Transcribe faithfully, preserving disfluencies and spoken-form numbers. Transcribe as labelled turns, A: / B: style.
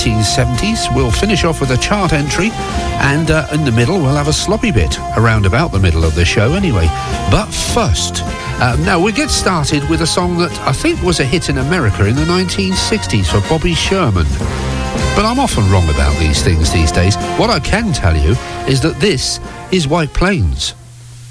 A: nineteen seventies. We'll finish off with a chart entry, and uh, in the middle we'll have a sloppy bit, around about the middle of the show anyway. But first, uh, now we get started with a song that I think was a hit in America in the nineteen sixties for Bobby Sherman. But I'm often wrong about these things these days. What I can tell you is that this is White Plains.